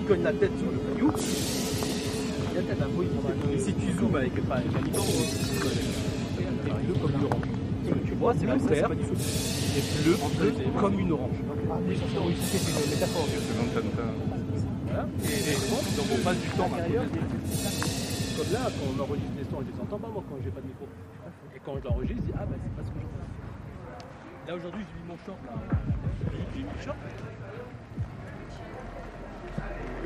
cogne la tête sur le caillou, il y a peut-être un bruit. Et si tu zoomes avec un micro, c'est bleu comme une orange. Ce que tu vois, c'est le vert, et bleu comme une orange. C'est une métaphore. Voilà. Et donc on passe du temps à comme là, quand on enregistre les sons, je les entends pas moi quand j'ai pas de micro. Et quand je l'enregistre, je dis ah bah c'est pas ce que j'entends. Là aujourd'hui, j'ai mis mon short là. J'ai mis le short.